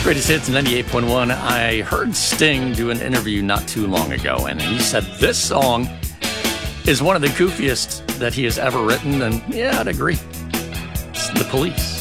Greatest Hits 98.1. I heard Sting do an interview not too long ago, and he said this song is one of the goofiest that he has ever written, and yeah, I'd agree. It's The Police.